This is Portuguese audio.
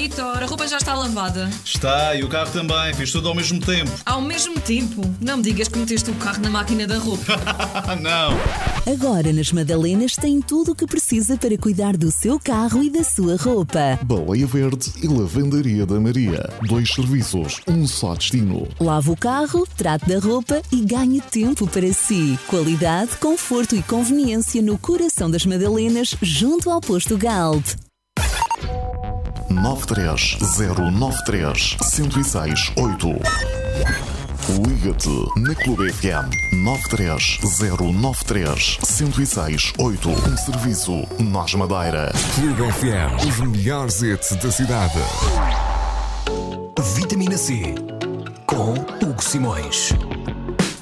Vitor, a roupa já está lavada. Está, e o carro também. Fiz tudo ao mesmo tempo. Ao mesmo tempo? Não me digas que meteste o carro na máquina da roupa. Não. Agora nas Madalenas tem tudo o que precisa para cuidar do seu carro e da sua roupa. Baleia Verde e Lavandaria da Maria. 2 serviços, um só destino. Lave o carro, trate da roupa e ganhe tempo para si. Qualidade, conforto e conveniência no coração das Madalenas, junto ao posto Galp. 93093 1068. Liga-te na Clube FM 93093 1068. Um serviço Nós Madeira. Clube FM, os melhores hits da cidade. Vitamina C com Hugo Simões.